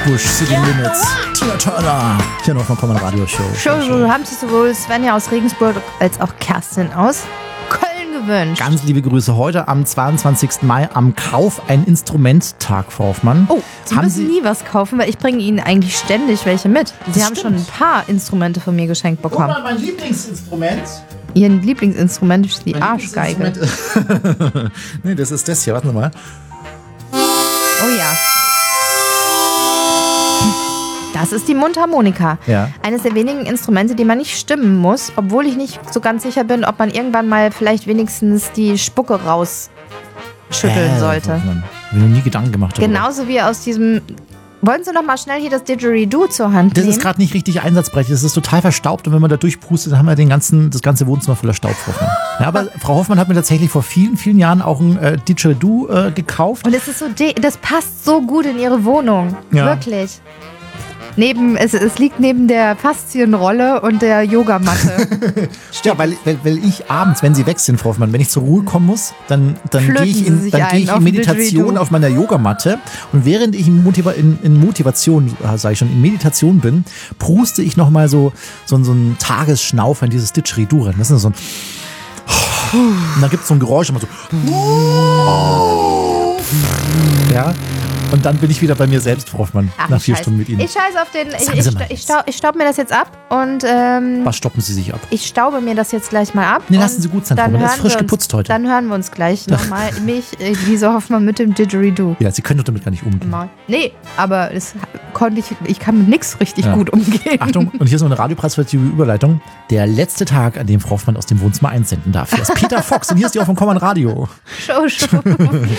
Bush, City Limits, Tina Turner, hier noch vom Common Radio Show. So haben sich sowohl Svenja aus Regensburg als auch Kerstin aus Köln gewünscht. Ganz liebe Grüße heute am 22. Mai am Kauf ein Instrument-Tag, Frau Hoffmann. Oh, Sie müssen nie was kaufen, weil ich bringe Ihnen eigentlich ständig welche mit. Sie haben schon ein paar Instrumente von mir geschenkt bekommen. Guck mal, mein Lieblingsinstrument. Ihr Lieblingsinstrument ist die Arschgeige. Nee, das ist das hier. Warten Sie mal. Oh ja. Das ist die Mundharmonika. Ja. Eines der wenigen Instrumente, die man nicht stimmen muss, obwohl ich nicht so ganz sicher bin, ob man irgendwann mal vielleicht wenigstens die Spucke rausschütteln sollte. Ich habe mir nie Gedanken gemacht. Genauso wie aus diesem... Wollen Sie noch mal schnell hier das Didgeridoo zur Hand nehmen? Das ist gerade nicht richtig einsatzberechtigt. Das ist total verstaubt und wenn man da durchpustet, dann haben wir das ganze Wohnzimmer voller Staub. Ja, aber Frau Hoffmann hat mir tatsächlich vor vielen, vielen Jahren auch ein Didgeridoo gekauft. Und es ist so, das passt so gut in Ihre Wohnung. Ja. Wirklich. Es liegt neben der Faszienrolle und der Yogamatte. Ja, weil ich abends, wenn Sie weg sind, Frau Hoffmann, wenn ich zur Ruhe kommen muss, dann gehe ich in Meditation auf meiner Yogamatte und während ich in Meditation bin, pruste ich nochmal so einen Tagesschnaufer in dieses Didgeridoo rein. Das ist so ein und dann gibt es so ein Geräusch immer so ja. Und dann bin ich wieder bei mir selbst, Frau Hoffmann, nach 4 Stunden mit Ihnen. Ich scheiße auf den... Ich staub mir das jetzt ab und... Was stoppen Sie sich ab? Ich staube mir das jetzt gleich mal ab. Nee, lassen Sie gut sein, Frau Hoffmann. Das ist frisch geputzt heute. Dann hören wir uns gleich nochmal. Lisa Hoffmann mit dem Didgeridoo. Ja, Sie können doch damit gar nicht umgehen. Nee, aber ich kann mit nichts richtig gut umgehen. Achtung, und hier ist noch eine radiopreiswürdige Überleitung. Der letzte Tag, an dem Frau Hoffmann aus dem Wohnzimmer einsenden darf. Hier ist Peter Fox und hier ist die auch vom Common Radio. Show.